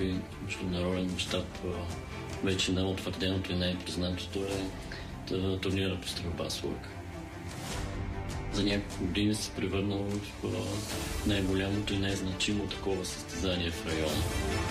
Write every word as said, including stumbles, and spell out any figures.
би международен мащаб вече най-утвърденото и най-признатото е турнира по стрелба с лък. За няколко години се превърнало в най-голямото и най-значимо такова състезание в района.